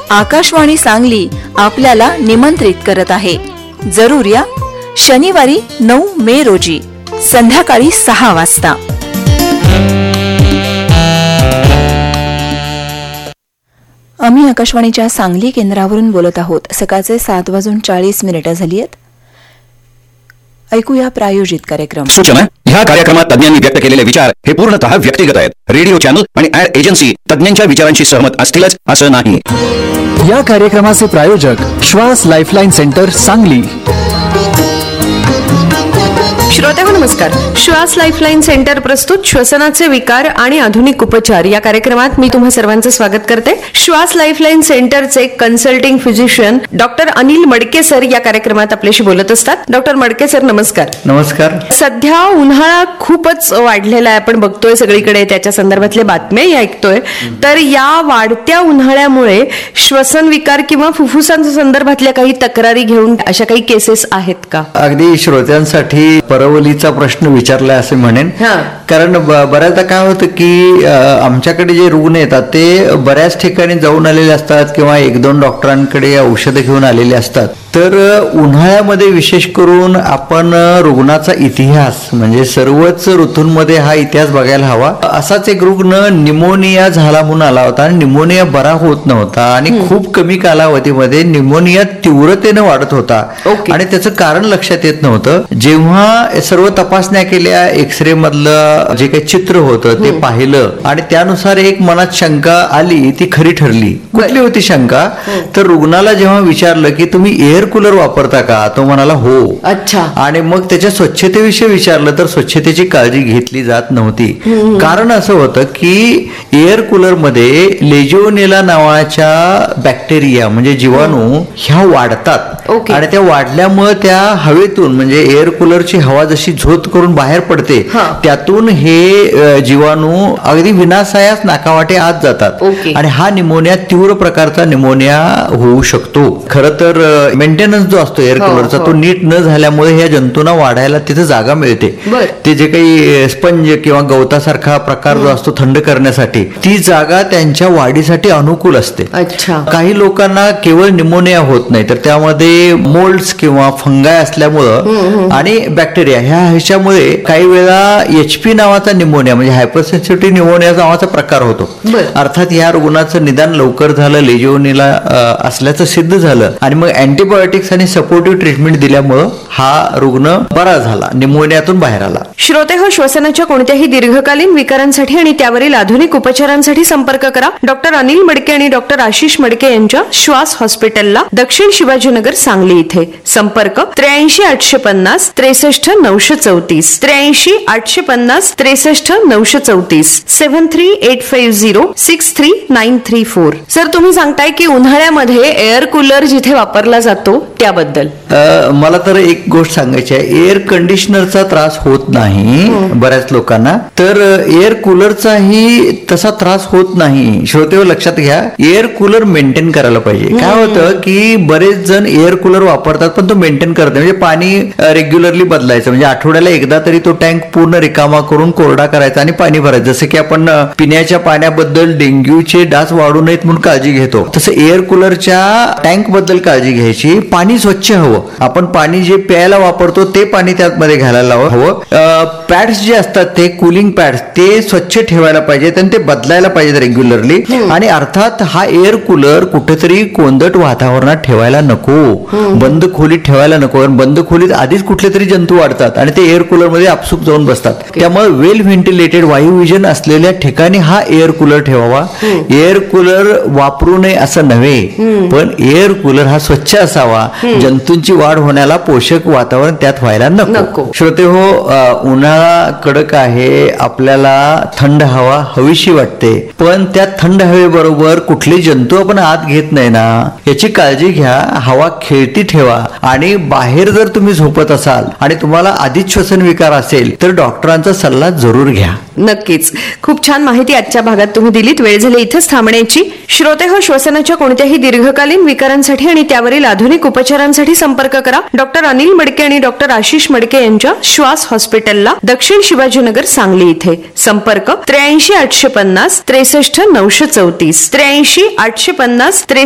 आकाशवाणी सांगली आपल्याला निमंत्रित करत आहे. जरूर या. शनिवारी 9 मे रोजी संध्याकाळी 6 वाजता. आम्ही आकाशवाणीच्या सांगली केंद्रावरून बोलत आहोत. सकाळचे 7:40 झाली आहेत. ऐकूया प्रायोजित कार्यक्रम. सूचना: ह्या कार्यक्रमात तज्ञांनी व्यक्त केलेले विचार हे पूर्णतः व्यक्तिगत आहेत. रेडिओ चॅनल आणि ऍड एजन्सी तज्ञांच्या विचारांशी सहमत असतीलच असं नाही. या कार्यक्रमाचे प्रायोजक श्वास लाईफलाईन सेंटर सांगली. श्रोत्यांनो नमस्कार. श्वास लाईफलाईन सेंटर प्रस्तुत श्वसनाचे विकार आणि आधुनिक उपचार या कार्यक्रमात मी तुम्हा सर्वांचं स्वागत करते. श्वास लाईफलाईन सेंटरचे कन्सल्टिंग फिजिशियन डॉक्टर अनिल मडके सर या कार्यक्रमात आपल्याशी बोलत असतात. डॉक्टर मडके सर नमस्कार. नमस्कार. सध्या उन्हाळा खूपच वाढलेला आहे, आपण बघतोय सगळीकडे, त्याच्या संदर्भातले बातम्याही ऐकतोय. तर या वाढत्या उन्हाळ्यामुळे श्वसन विकार किंवा फुफ्फुसांच्या संदर्भातल्या काही तक्रारी घेऊन अशा काही केसेस आहेत का? अगदी श्रोत्यांसाठी परवलीचा प्रश्न विचारलाय असे म्हणेन. कारण बऱ्याचदा काय होतं की आमच्याकडे जे रुग्ण येतात ते बऱ्याच ठिकाणी जाऊन आलेले असतात किंवा 1-2 डॉक्टरांकडे औषधं घेऊन आलेले असतात. तर उन्हाळ्यामध्ये विशेष करून आपण रुग्णाचा इतिहास म्हणजे सर्वच ऋतूंमध्ये हा इतिहास बघायला हवा. असाच एक रुग्ण निमोनिया झाला म्हणून आला होता आणि निमोनिया बरा होत नव्हता आणि खूप कमी कालावधीमध्ये निमोनिया तीव्रतेने वाढत होता आणि त्याचं कारण लक्षात येत नव्हतं. जेव्हा सर्व तपासण्या केल्या, एक्सरे मधलं जे काही चित्र होतं ते पाहिलं आणि त्यानुसार एक मनात शंका आली, ती खरी ठरली. कुठली होती शंका? तर रुग्णाला जेव्हा विचारलं की तुम्ही एअर कूलर वापरता का, तो म्हणाला हो. अच्छा. आणि मग त्याच्या स्वच्छतेविषयी विचारलं तर स्वच्छतेची काळजी घेतली जात नव्हती. कारण असं होतं की एअर कूलर मध्ये लेजिओनेला नावाच्या बॅक्टेरिया म्हणजे जीवाणू ह्या वाढतात आणि त्या वाढल्यामुळे त्या हवेतून म्हणजे एअर कूलरची हवा जशी झोत करून बाहेर पडते त्यातून हे जीवाणू अगदी विनासायास नाकावाटे आत जातात आणि हा निमोनिया तीव्र प्रकारचा निमोनिया होऊ शकतो. खरं तर मेंटेनन्स जो असतो एअर कूलरचा तो नीट न झाल्यामुळे ह्या जंतूंना वाढायला तिथे जागा मिळते. ते जे काही स्पंज किंवा गवतासारखा प्रकार जो असतो थंड करण्यासाठी ती जागा त्यांच्या वाढीसाठी अनुकूल असते. काही लोकांना केवळ निमोनिया होत नाही तर त्यामध्ये मोल्ड्स किंवा फंगाय असल्यामुळं आणि बॅक्टेरिया ह्याच्यामुळे काही वेळा HP नावाचा निमोनिया म्हणजे हायपरसेन्सिटिव्ह निमोनिया नावाचा प्रकार होतो. अर्थात या रुग्णाचं निदान लवकर झालं, लेजिओनेला असल्याचं सिद्ध झालं आणि मग अँटीबायोटिक्स आणि सपोर्टिव्ह ट्रीटमेंट दिल्यामुळं हा रुग्ण बरा झाला, निमोनियातून बाहेर आला. श्रोते हो, श्वसनाच्या कोणत्याही दीर्घकालीन विकारांसाठी आणि त्यावरील आधुनिक उपचारांसाठी संपर्क करा डॉक्टर अनिल मडके आणि डॉक्टर आशिष मडके यांच्या श्वास हॉस्पिटलला, दक्षिण शिवाजीनगर, सांगली इथे. संपर्क 83 850 63 934 83 850 63 934 73 850 63934. सर, तुम्ही सांगताय की उन्हाळ्यामध्ये एअर कूलर जिथे वापरला जातो त्याबद्दल मला तर एक गोष्ट सांगायची आहे. एअर कंडिशनरचा त्रास होत नाही बऱ्याच लोकांना, तर एअर कूलरचाही तसा त्रास होत नाही. श्रोतेवर लक्षात घ्या, एअर कूलर मेंटेन करायला पाहिजे. काय होतं की बरेच जण एअर कूलर वापरतात पण तो मेंटेन करत नाही. म्हणजे पाणी रेग्युलरली बदलायचं, म्हणजे आठवड्याला एकदा तरी तो टँक पूर्ण रिकामा करून कोरडा करायचा आणि पाणी भरायचं. जसं की आपण पिण्याच्या पाण्याबद्दल डेंग्यूचे डास वाढू नयेत म्हणून काळजी घेतो, तसं एअर कूलरच्या टँक बद्दल काळजी घ्यायची. पाणी स्वच्छ हवं. आपण पाणी जे प्यायला वापरतो ते पाणी त्यामध्ये घालायला हवं. पॅड्स जे असतात ते कूलिंग पॅड्स ते स्वच्छ ठेवायला पाहिजेत आणि ते बदलायला पाहिजेत रेग्युलरली. आणि अर्थात हा एअर कूलर कुठेतरी कोंदट वातावरणात ठेवायला नको, बंद खोलीत ठेवायला नको. कारण बंद खोलीत आधीच कुठले तरी जंतू वाढतात आणि ते एअर कूलर मध्ये आपसूक जाऊन बसतात. त्यामुळे वेल व्हेंटिलेटेड वायुविजन असलेल्या ठिकाणी हा एअर कूलर ठेवावा. एअर कूलर वापरू नये असं नव्हे, पण एअर कूलर हा स्वच्छ असावा. जंतूंची वाढ होण्याला पोषक वातावरण त्यात व्हायला नको. श्रोते हो, उन्हाळा कडक आहे, आपल्याला थंड हवा हवीशी वाटते, पण त्या थंड हवेबरोबर कुठले जंतू आपण आत घेत नाही ना याची काळजी घ्या. हवा खेळती ठेवा आणि बाहेर जर तुम्ही झोपत असाल आणि तुम्हाला आधीच श्वसन विकार असेल तर डॉक्टरांचा सल्ला जरूर घ्या. नक्कीच. खूप छान माहिती आजच्या भागात तुम्ही दिलीत. वेळ झाली इथेच थांबण्याची. श्रोते हो, श्वसनाच्या कोणत्याही दीर्घकालीन विकारांसाठी आणि त्यावरील आधुनिक उपचारांसाठी संपर्क करा डॉक्टर अनिल मडके आणि डॉक्टर आशिष मडके यांच्या श्वास हॉस्पिटलला, दक्षिण शिवाजीनगर, सांगली इथे. संपर्क 83 850 63 934 83 850